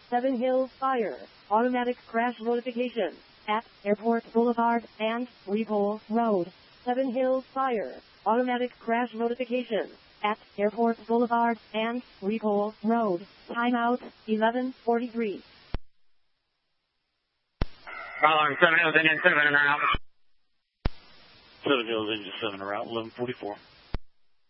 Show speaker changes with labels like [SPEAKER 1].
[SPEAKER 1] Seven Hills Fire. Automatic crash notification at Airport Boulevard and Repole Road. Seven Hills Fire. Automatic crash notification at Airport Boulevard and Repole Road. Timeout 11:43.
[SPEAKER 2] Alarm 7 Hills Engine 7 en route.
[SPEAKER 3] 7 Hills Engine 7 en route, 11:44.